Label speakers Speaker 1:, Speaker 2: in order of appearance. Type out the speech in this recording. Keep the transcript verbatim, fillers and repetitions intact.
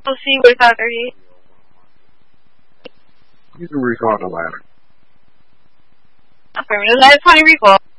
Speaker 1: We'll see without her heat.
Speaker 2: You can recall the ladder.
Speaker 1: Okay, I just want to recall.